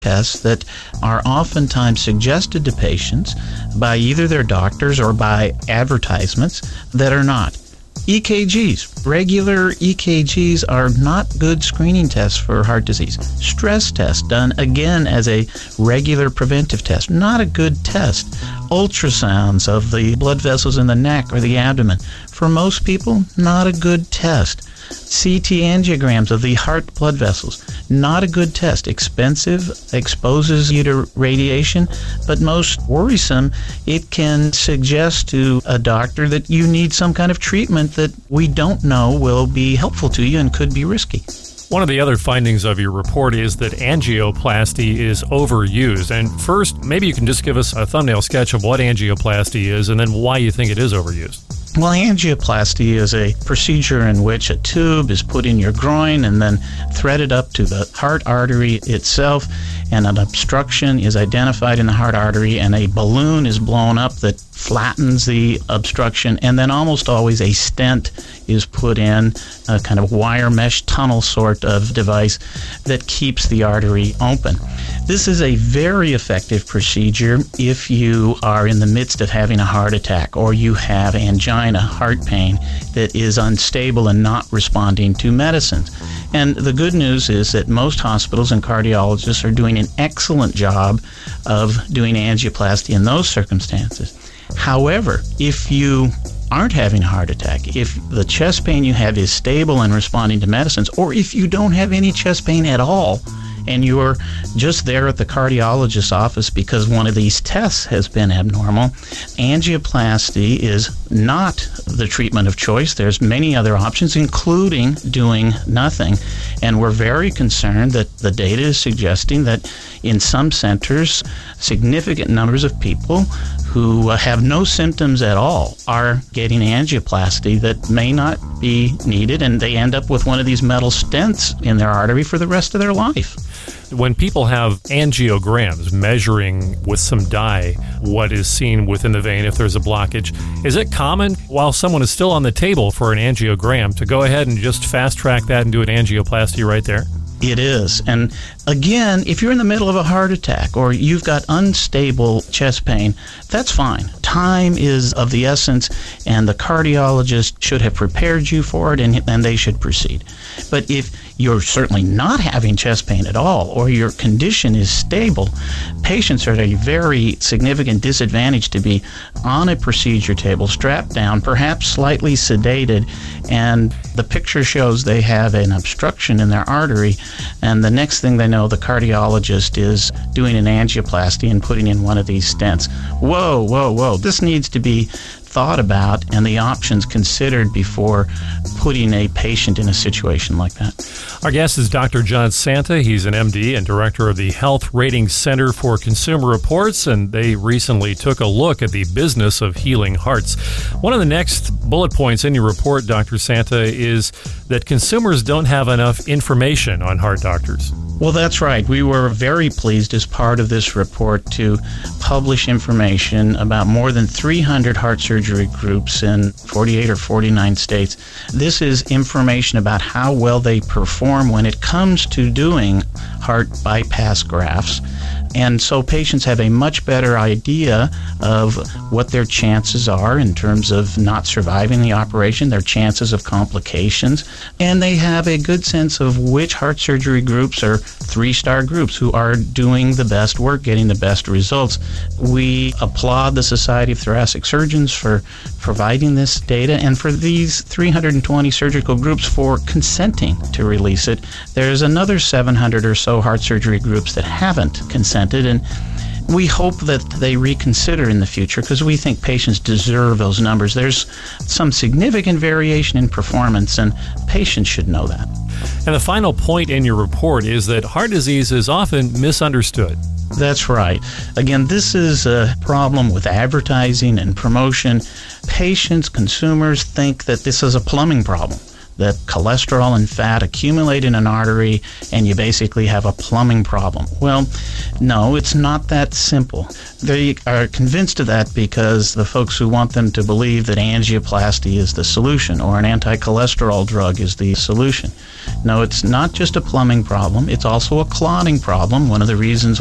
tests that are oftentimes suggested to patients by either their doctors or by advertisements that are not. EKGs. Regular EKGs are not good screening tests for heart disease. Stress test done again as a regular preventive test, not a good test. Ultrasounds of the blood vessels in the neck or the abdomen. For most people, not a good test. CT angiograms of the heart blood vessels, not a good test. Expensive, exposes you to radiation, but most worrisome, it can suggest to a doctor that you need some kind of treatment that we don't know will be helpful to you and could be risky. One of the other findings of your report is that angioplasty is overused. And first, maybe you can just give us a thumbnail sketch of what angioplasty is and then why you think it is overused. Well, angioplasty is a procedure in which a tube is put in your groin and then threaded up to the heart artery itself, and an obstruction is identified in the heart artery, and a balloon is blown up that flattens the obstruction, and then almost always a stent is put in, a kind of wire mesh tunnel sort of device that keeps the artery open. This is a very effective procedure if you are in the midst of having a heart attack or you have angina, heart pain, that is unstable and not responding to medicines. And the good news is that most hospitals and cardiologists are doing an excellent job of doing angioplasty in those circumstances. However, if you aren't having a heart attack, if the chest pain you have is stable and responding to medicines, or if you don't have any chest pain at all, and you're just there at the cardiologist's office because one of these tests has been abnormal, angioplasty is not the treatment of choice. There's many other options, including doing nothing. And we're very concerned that the data is suggesting that in some centers, significant numbers of people who have no symptoms at all are getting angioplasty that may not be needed, and they end up with one of these metal stents in their artery for the rest of their life. When people have angiograms measuring with some dye what is seen within the vein if there's a blockage, is it common while someone is still on the table for an angiogram to go ahead and just fast track that and do an angioplasty right there? It is. And again, if you're in the middle of a heart attack or you've got unstable chest pain, that's fine. Time is of the essence, and the cardiologist should have prepared you for it, and they should proceed. But if you're certainly not having chest pain at all, or your condition is stable, patients are at a very significant disadvantage to be on a procedure table, strapped down, perhaps slightly sedated, and the picture shows they have an obstruction in their artery, and the next thing they know, the cardiologist is doing an angioplasty and putting in one of these stents. Whoa, whoa, whoa. This needs to be thought about and the options considered before putting a patient in a situation like that. Our guest is Dr. John Santa. He's an MD and director of the Health Ratings Center for Consumer Reports, and they recently took a look at the business of healing hearts. One of the next bullet points in your report, Dr. Santa, is that consumers don't have enough information on heart doctors. Well, that's right. We were very pleased as part of this report to publish information about more than 300 heart surgery groups in 48 or 49 states. This is information about how well they perform when it comes to doing heart bypass grafts. And so patients have a much better idea of what their chances are in terms of not surviving the operation, their chances of complications, and they have a good sense of which heart surgery groups are three-star groups who are doing the best work, getting the best results. We applaud the Society of Thoracic Surgeons for providing this data, and for these 320 surgical groups for consenting to release it. There's another 700 or so heart surgery groups that haven't consented, and we hope that they reconsider in the future because we think patients deserve those numbers. There's some significant variation in performance, and patients should know that. And the final point in your report is that heart disease is often misunderstood. That's right. Again, this is a problem with advertising and promotion. Patients, consumers think that this is a plumbing problem, that cholesterol and fat accumulate in an artery and you basically have a plumbing problem. Well, no, it's not that simple. They are convinced of that because the folks who want them to believe that angioplasty is the solution or an anti-cholesterol drug is the solution. No, it's not just a plumbing problem. It's also a clotting problem. One of the reasons